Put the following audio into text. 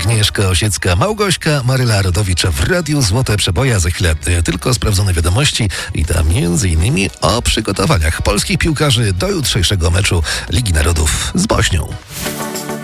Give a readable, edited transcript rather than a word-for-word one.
Agnieszka Osiecka, Małgośka Maryla Rodowicz w Radiu Złote Przeboje. Za chwilę tylko sprawdzone wiadomości i tam m.in. o przygotowaniach polskich piłkarzy do jutrzejszego meczu Ligi Narodów z Bośnią.